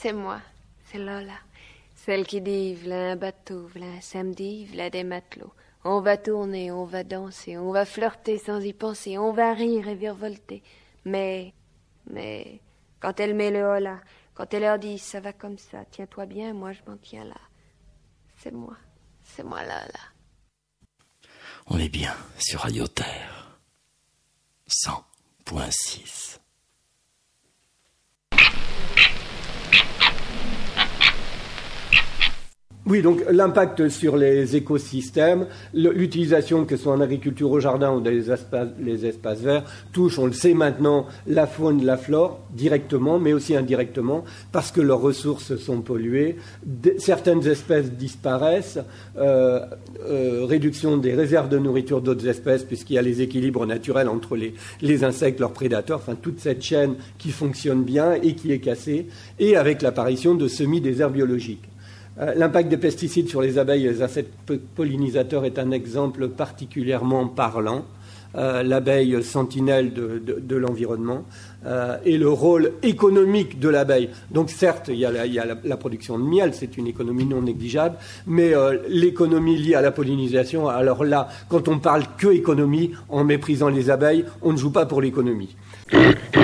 c'est moi, c'est Lola. Celle qui dit, v'là un bateau, v'là un samedi, v'là des matelots. On va tourner, on va danser, on va flirter sans y penser, on va rire et virevolter. Mais, quand elle met le hola, quand elle leur dit, ça va comme ça, tiens-toi bien, moi je m'en tiens là. C'est moi Lola. On est bien sur Radio Terre. 100.6. Oui, donc l'impact sur les écosystèmes, l'utilisation que ce soit en agriculture au jardin ou dans les espaces verts, touche, on le sait maintenant, la faune, la flore, directement, mais aussi indirectement, parce que leurs ressources sont polluées. Certaines espèces disparaissent, réduction des réserves de nourriture d'autres espèces, puisqu'il y a les équilibres naturels entre les insectes, leurs prédateurs, enfin toute cette chaîne qui fonctionne bien et qui est cassée, et avec l'apparition de semis-déserts biologiques. L'impact des pesticides sur les abeilles et les insectes pollinisateurs est un exemple particulièrement parlant. L'abeille sentinelle de l'environnement et le rôle économique de l'abeille. Donc certes, il y a la production de miel, c'est une économie non négligeable, mais l'économie liée à la pollinisation, alors là, quand on parle que économie, en méprisant les abeilles, on ne joue pas pour l'économie.